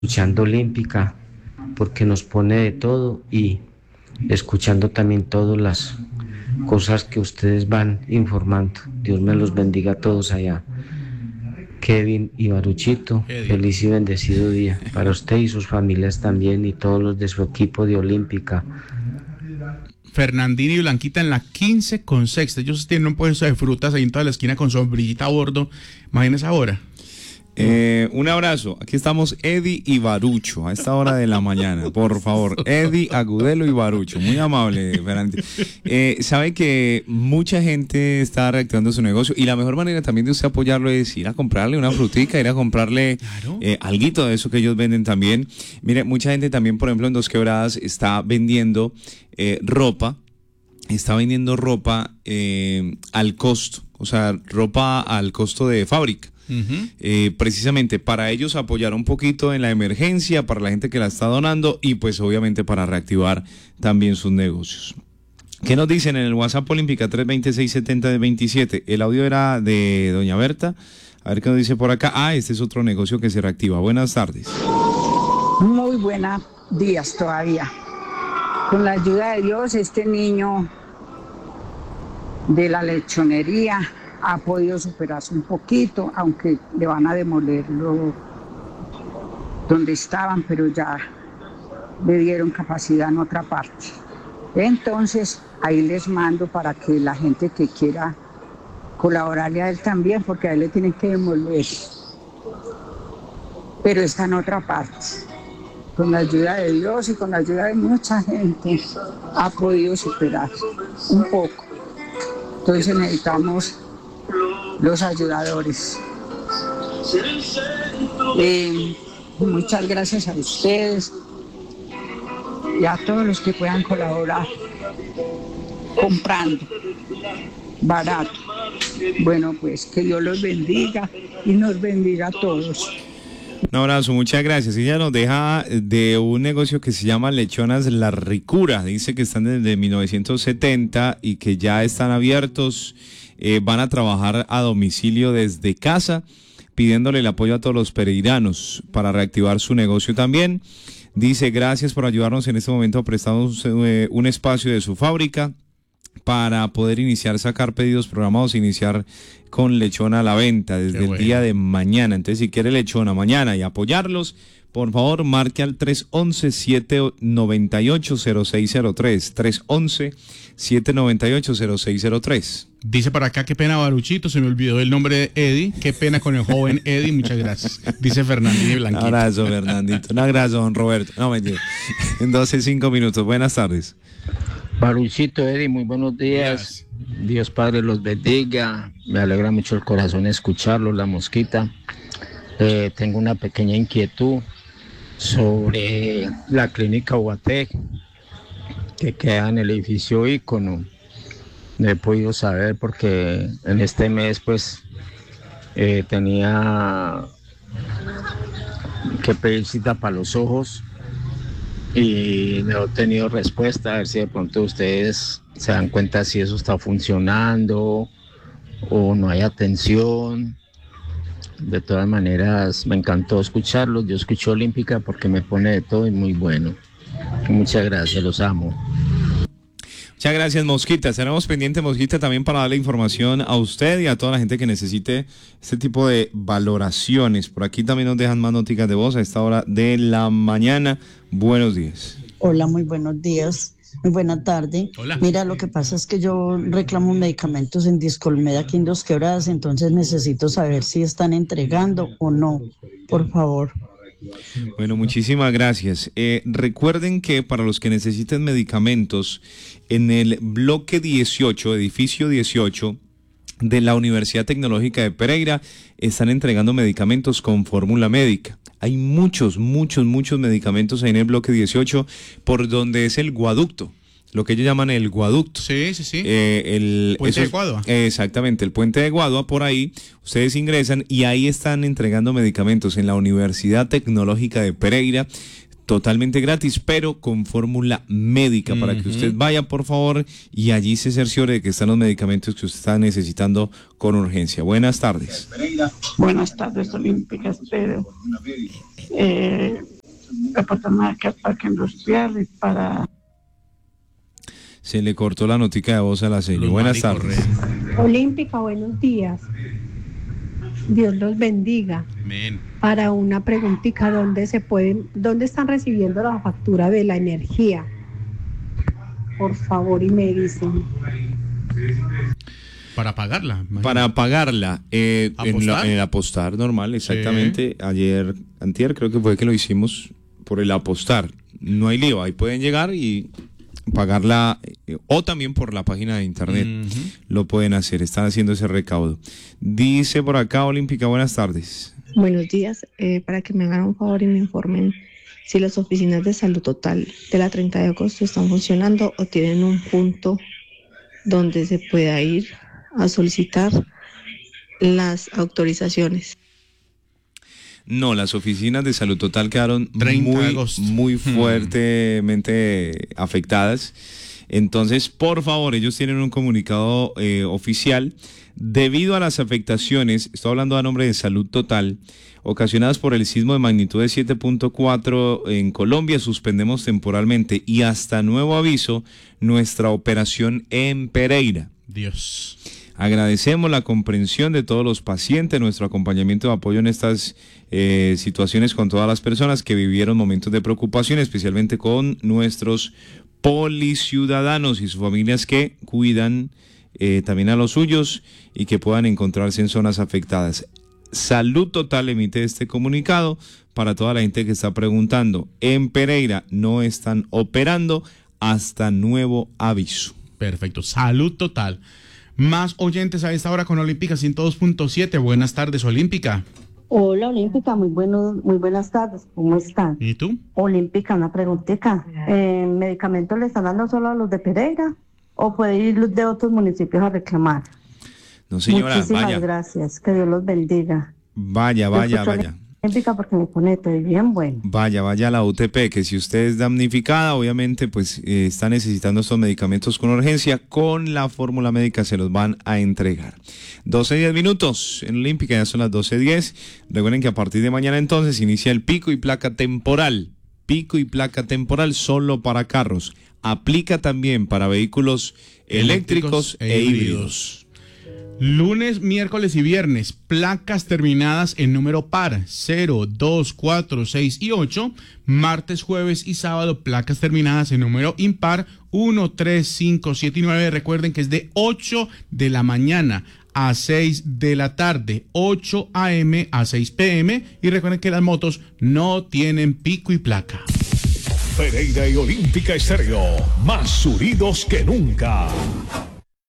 escuchando Olímpica, porque nos pone de todo y escuchando también todas las cosas que ustedes van informando. Dios me los bendiga a todos allá. Kevin y Baruchito, feliz y bendecido día para usted y sus familias también y todos los de su equipo de Olímpica. Fernandina y Blanquita en la 15 con sexta. Ellos tienen un puesto de frutas ahí en toda la esquina con sombrillita a bordo. Imagínense ahora. Un abrazo. Aquí estamos Eddie y Barucho a esta hora de la mañana. Por favor, Eddie, Agudelo y Barucho. Muy amable, Fernando. Sabe que mucha gente está reactivando su negocio y la mejor manera también de usted apoyarlo es ir a comprarle una frutica, ir a comprarle alguito de eso que ellos venden también. Mire, mucha gente también, por ejemplo, en Dos Quebradas está vendiendo ropa. Está vendiendo ropa al costo, o sea, ropa al costo de fábrica. Precisamente para ellos apoyar un poquito en la emergencia, para la gente que la está donando y pues obviamente para reactivar también sus negocios. ¿Qué nos dicen en el WhatsApp Olímpica 326-70-27? El audio era de doña Berta. A ver qué nos dice por acá. Este es otro negocio que se reactiva. Buenas tardes. Muy buenos días todavía. Con la ayuda de Dios, este niño de la lechonería ha podido superarse un poquito, aunque le van a demolerlo donde estaban, pero ya le dieron capacidad en otra parte. Entonces, ahí les mando para que la gente que quiera colaborarle a él también, porque a él le tienen que demoler. Pero está en otra parte. Con la ayuda de Dios y con la ayuda de mucha gente, ha podido superar un poco. Entonces necesitamos los ayudadores. Muchas gracias a ustedes y a todos los que puedan colaborar comprando barato. Bueno, pues que Dios los bendiga y nos bendiga a todos. Un abrazo, muchas gracias. Ella nos deja de un negocio que se llama Lechonas La Ricura. Dice que están desde 1970 y que ya están abiertos. Van a trabajar a domicilio desde casa, pidiéndole el apoyo a todos los pereiranos para reactivar su negocio también. Dice, gracias por ayudarnos en este momento a prestarnos un espacio de su fábrica para poder iniciar, sacar pedidos programados, iniciar con lechona a la venta desde el día de mañana. Entonces, si quiere lechona mañana y apoyarlos, por favor, marque al 311-798-0603. 311-798-0603. Dice para acá, qué pena Baruchito, se me olvidó el nombre de Eddie. Qué pena con el joven Eddie, muchas gracias. Dice Fernandina y Blanquita. Un abrazo, Fernandito. Un abrazo, don Roberto. No, mentira. En 12-5 minutos. Buenas tardes. Baruchito, Eddie, muy buenos días. Dios Padre los bendiga. Me alegra mucho el corazón escucharlo, la mosquita. Tengo una pequeña inquietud sobre la clínica Ubatec, que queda en el edificio Ícono. No he podido saber porque en este mes pues tenía que pedir cita para los ojos y no he tenido respuesta. A ver si de pronto ustedes se dan cuenta si eso está funcionando o no hay atención. De todas maneras, me encantó escucharlos. Yo escucho Olímpica porque me pone de todo y muy bueno. Muchas gracias, los amo. Muchas gracias, Mosquita. Estaremos pendientes, Mosquita, también para darle información a usted y a toda la gente que necesite este tipo de valoraciones. Por aquí también nos dejan más noticas de voz a esta hora de la mañana. Buenos días. Hola, muy buenos días. Muy buena tarde. Hola. Mira, lo que pasa es que yo reclamo medicamentos en Discolmed aquí en Dos Quebradas, entonces necesito saber si están entregando o no, por favor. Bueno, muchísimas gracias. Recuerden que para los que necesiten medicamentos, en el bloque 18, edificio 18 de la Universidad Tecnológica de Pereira, están entregando medicamentos con fórmula médica. Hay muchos medicamentos ahí en el bloque 18 por donde es el guaducto, lo que ellos llaman el guaducto. Sí. Puente de Guadua. Exactamente, el puente de Guadua, por ahí ustedes ingresan y ahí están entregando medicamentos en la Universidad Tecnológica de Pereira. totalmente gratis, pero con fórmula médica, para que usted vaya, por favor, y allí se cerciore de que están los medicamentos que usted está necesitando con urgencia. Buenas tardes. Buenas tardes, Olímpicas, pero reportamos aquí al Parque Industrial y para... Se le cortó la notica de voz a la señora. Buenas tardes. Olímpica, buenos días. Dios los bendiga. Amén. Para una preguntita, ¿dónde están recibiendo la factura de la energía? Por favor, y me dicen. Para pagarla. Imagínate. Para pagarla, en el apostar normal, exactamente. Sí. Antier creo que fue que lo hicimos por el apostar. No hay lío, ahí pueden llegar y pagarla, o también por la página de internet lo pueden hacer, están haciendo ese recaudo. Dice por acá Olímpica, buenas tardes. Buenos días, para que me hagan un favor y me informen si las oficinas de salud total de la 30 de agosto están funcionando o tienen un punto donde se pueda ir a solicitar las autorizaciones. No, las oficinas de salud total quedaron muy fuertemente afectadas. Entonces, por favor, ellos tienen un comunicado oficial. Debido a las afectaciones, estoy hablando a nombre de Salud Total, ocasionadas por el sismo de magnitud de 7.4 en Colombia, suspendemos temporalmente y hasta nuevo aviso nuestra operación en Pereira. Dios. Agradecemos la comprensión de todos los pacientes, nuestro acompañamiento de apoyo en estas situaciones con todas las personas que vivieron momentos de preocupación, especialmente con nuestros policiudadanos y sus familias que cuidan también a los suyos y que puedan encontrarse en zonas afectadas. Salud Total emite este comunicado para toda la gente que está preguntando. En Pereira no están operando hasta nuevo aviso. Perfecto, Salud Total. Más oyentes a esta hora con Olímpica 102.7. Buenas tardes, Olímpica. Hola, Olímpica, muy buenas tardes. ¿Cómo están? ¿Y tú? Olímpica, una preguntita. ¿Medicamentos le están dando solo a los de Pereira o puede ir de otros municipios a reclamar? No, señora, muchísimas gracias. Que Dios los bendiga. Vaya. Olímpica porque me pone todo bien bueno. Vaya a la UTP, que si usted es damnificada, obviamente, pues está necesitando estos medicamentos con urgencia, con la fórmula médica se los van a entregar. 12:10 en Olímpica, ya son las 12:10. Recuerden que a partir de mañana entonces inicia el pico y placa temporal. Pico y placa temporal solo para carros. Aplica también para vehículos eléctricos e híbridos. Lunes, miércoles y viernes, placas terminadas en número par 0, 2, 4, 6 y 8. Martes, jueves y sábado, placas terminadas en número impar 1, 3, 5, 7 y 9. Recuerden que es de 8 de la mañana a 6 de la tarde, 8 a.m. a 6 p.m. Y recuerden que las motos no tienen pico y placa. Pereira y Olímpica Estéreo, más unidos que nunca.